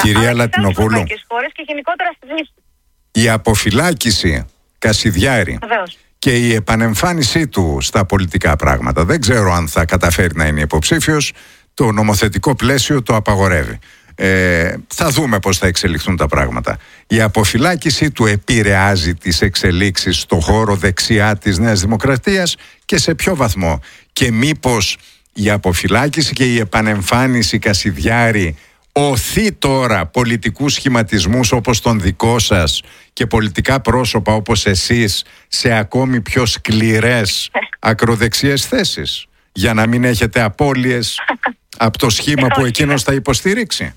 κυρία Λατινοπούλου, στις χώρες και γενικότερα στη Δύση. Η αποφυλάκηση Κασιδιάρη και η επανεμφάνισή του στα πολιτικά πράγματα, δεν ξέρω αν θα καταφέρει να είναι υποψήφιος, το νομοθετικό πλαίσιο το απαγορεύει. Θα δούμε πώς θα εξελιχθούν τα πράγματα. Η αποφυλάκηση του επηρεάζει τις εξελίξεις στο χώρο δεξιά της Νέας Δημοκρατίας και σε ποιο βαθμό? Και μήπως η αποφυλάκηση και η επανεμφάνιση Κασιδιάρη οθεί τώρα πολιτικούς σχηματισμούς όπως τον δικό σας και πολιτικά πρόσωπα όπως εσείς σε ακόμη πιο σκληρές ακροδεξιές θέσεις, για να μην έχετε απώλειες από το σχήμα που εκείνος θα υποστηρίξει?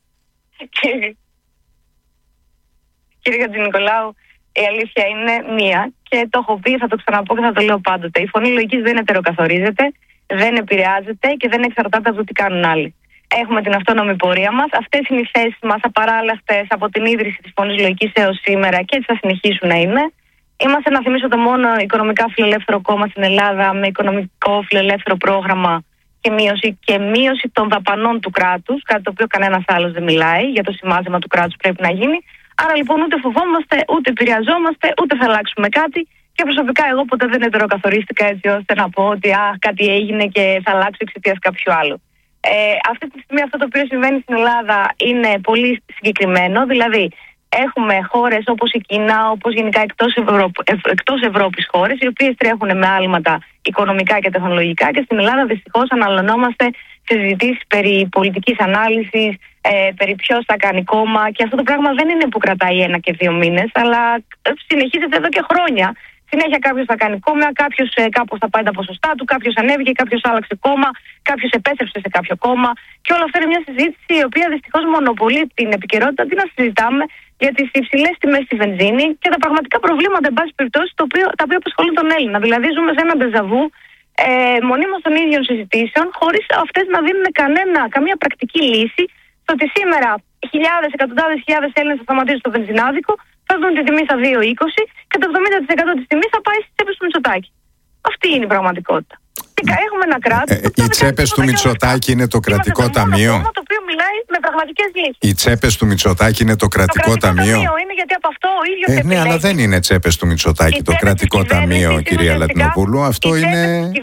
Κύριε Χατζηνικολάου, η αλήθεια είναι μία και το έχω πει, θα το ξαναπώ και θα το λέω πάντοτε. Η φωνή λογικής δεν ετεροκαθορίζεται, δεν επηρεάζεται και δεν εξαρτάται από το τι κάνουν άλλοι. Έχουμε την αυτόνομη πορεία μας. Αυτές είναι οι θέσεις μας απαράλλαχτες από την ίδρυση της φωνής λογικής έως σήμερα και έτσι θα συνεχίσουν να είναι. Είμαστε, να θυμίσω, το μόνο οικονομικά φιλελεύθερο κόμμα στην Ελλάδα με οικονομικό φιλελεύθερο πρόγραμμα και μείωση των δαπανών του κράτους, κάτι το οποίο κανένας άλλος δεν μιλάει. Για το σημάζεμα του κράτους πρέπει να γίνει. Άρα λοιπόν ούτε φοβόμαστε, ούτε επηρεαζόμαστε, ούτε θα αλλάξουμε κάτι. Και προσωπικά εγώ ποτέ δεν ετεροκαθορίστηκα έτσι ώστε να πω ότι κάτι έγινε και θα αλλάξω εξαιτίας κάποιου άλλου. Αυτή τη στιγμή αυτό το οποίο συμβαίνει στην Ελλάδα είναι πολύ συγκεκριμένο. Δηλαδή έχουμε χώρες όπως η Κίνα, όπως γενικά εκτός Ευρώπης χώρες, οι οποίες τρέχουν με άλματα οικονομικά και τεχνολογικά, και στην Ελλάδα δυστυχώς αναλωνόμαστε σε συζητήσεις περί πολιτικής ανάλυσης, περί ποιος θα κάνει κόμμα, και αυτό το πράγμα δεν είναι που κρατάει 1 και 2 μήνες, αλλά συνεχίζεται εδώ και χρόνια. Συνέχεια κάποιος θα κάνει κόμμα, κάποιος κάπως θα πάει τα ποσοστά του, κάποιος ανέβηκε, κάποιος άλλαξε κόμμα, κάποιος επέστρεψε σε κάποιο κόμμα. Και όλα αυτά είναι μια συζήτηση η οποία δυστυχώς μονοπολεί την επικαιρότητα. Τι να συζητάμε για τις υψηλές τιμές στη βενζίνη και τα πραγματικά προβλήματα, εν πάση περιπτώσει, τα οποία απασχολούν τον Έλληνα. Δηλαδή, ζούμε σε ένα ντεζαβού μονίμως των ίδιων συζητήσεων, χωρίς αυτές να δίνουν καμία πρακτική λύση στο ότι σήμερα χιλιάδες, εκατοντάδες χιλιάδες Έλληνες θα σταματήσουν στο βενζινάδικο, θα δουν τη τιμή στα 2,20 και το 70% της τιμής θα πάει στις τσέπες του Μητσοτάκη. Αυτή είναι η πραγματικότητα. Έχουμε ένα κράτος. Οι τσέπες του Μητσοτάκη είναι το κρατικό ταμείο. Το οποίο μιλάει με πραγματικές λύσεις. Οι τσέπες του Μητσοτάκη είναι το κρατικό ταμείο. Είναι γιατί από αυτό ο ίδιος ναι, αλλά δεν είναι τσέπες του Μητσοτάκη το κρατικό ταμείο, κυρία Λατινοπούλου. Αυτό είναι.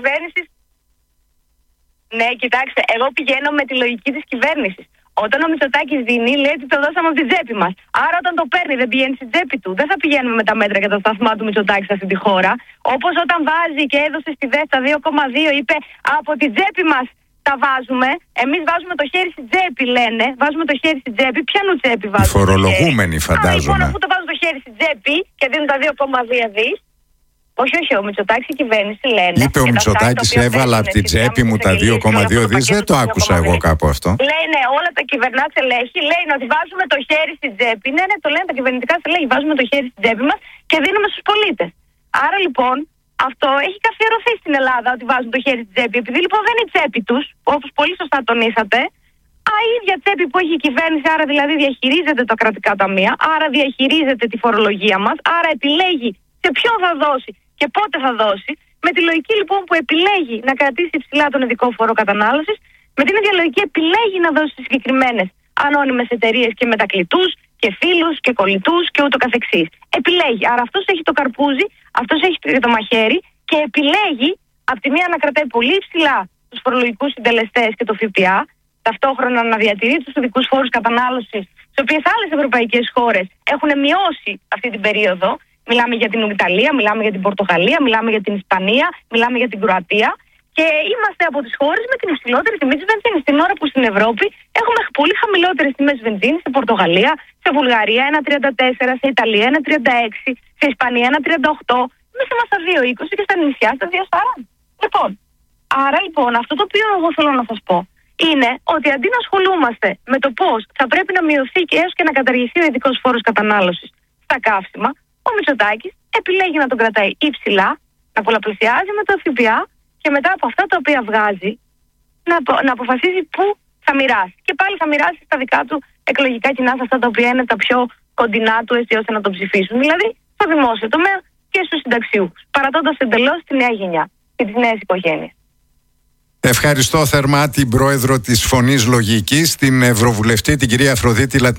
Ναι, κοιτάξτε, εγώ πηγαίνω με τη λογική της κυβέρνησης. Όταν ο Μητσοτάκης δίνει, λέει ότι το δώσαμε από την τσέπη μας. Άρα, όταν το παίρνει, δεν πηγαίνει στην τσέπη του. Δεν θα πηγαίνουμε με τα μέτρα και τα σταθμά του Μητσοτάκη σε αυτή τη χώρα. Όπως όταν βάζει και έδωσε στη ΔΕΣ τα 2,2, είπε από την τσέπη μας τα βάζουμε. Εμείς βάζουμε το χέρι στην τσέπη, λένε. Βάζουμε το χέρι στην τσέπη. Ποιανού τσέπη βάζουμε? Οι φορολογούμενοι, φαντάζομαι. Λοιπόν, αφού το βάζουν το χέρι στην τσέπη και δίνουν τα 2,2 δις. Όχι, ο Μητσοτάκης και η κυβέρνηση λένε. Είπε ο Μητσοτάκης, έβαλα από την τσέπη μου τα 2,2 δις. Δεν το άκουσα εγώ κάπου αυτό. Λένε όλα τα κυβερνά στελέχη, λένε ότι βάζουμε το χέρι στην τσέπη. Ναι, το λένε τα κυβερνητικά στελέχη. Βάζουμε το χέρι στην τσέπη μας και δίνουμε στους πολίτες. Άρα λοιπόν αυτό έχει καθιερωθεί στην Ελλάδα, ότι βάζουν το χέρι στην τσέπη. Επειδή λοιπόν δεν είναι η τσέπη τους, όπως πολύ σωστά τονίσατε, η ίδια τσέπη που έχει η κυβέρνηση, άρα δηλαδή διαχειρίζεται τα κρατικά ταμεία, άρα διαχειρίζεται τη φορολογία μας, άρα επιλέγει σε ποιον θα δώσει και πότε θα δώσει. Με τη λογική λοιπόν που επιλέγει να κρατήσει ψηλά τον ειδικό φόρο κατανάλωσης, με την ίδια λογική επιλέγει να δώσει στις συγκεκριμένες ανώνυμες εταιρείες και μετακλητούς και φίλους και κολλητούς και ούτω καθεξής. Επιλέγει. Άρα αυτός έχει το καρπούζι, αυτός έχει το μαχαίρι και επιλέγει από τη μία να κρατάει πολύ ψηλά τους φορολογικούς συντελεστές και το ΦΠΑ, ταυτόχρονα να διατηρεί τους ειδικούς φόρους κατανάλωσης, τις οποίες άλλες ευρωπαϊκές χώρες έχουν μειώσει αυτή την περίοδο. Μιλάμε για την Ιταλία, μιλάμε για την Πορτογαλία, μιλάμε για την Ισπανία, μιλάμε για την Κροατία. Και είμαστε από τις χώρες με την υψηλότερη τιμή της βενζίνης. Την ώρα που στην Ευρώπη έχουμε πολύ χαμηλότερες τιμές βενζίνης, στην Πορτογαλία, σε Βουλγαρία 1,34, σε Ιταλία 1,36, σε Ισπανία 1,38, μέσα μας στα 2,20 και στα νησιά στα 2,40. Λοιπόν, άρα λοιπόν αυτό το οποίο εγώ θέλω να σας πω είναι ότι αντί να ασχολούμαστε με το πώς θα πρέπει να μειωθεί και έως και να καταργηθεί ο ειδικός φόρος κατανάλωσης στα καύσιμα, ο Μητσοτάκης επιλέγει να τον κρατάει υψηλά, να πολλαπλασιάζει με το ΦΠΑ και μετά από αυτά τα οποία βγάζει να αποφασίζει πού θα μοιράσει. Και πάλι θα μοιράσει στα δικά του εκλογικά κοινά, σε αυτά τα οποία είναι τα πιο κοντινά του, έτσι ώστε να τον ψηφίσουν. Δηλαδή στο δημόσιο τομέα και στους συνταξιούχους, παρατώντας εντελώς τη νέα γενιά και τις νέες οικογένειες. Ευχαριστώ θερμά την πρόεδρο της Φωνής Λογικής, την Ευρωβουλευτή, την κυρία Αφροδίτη Λατινοπούλου.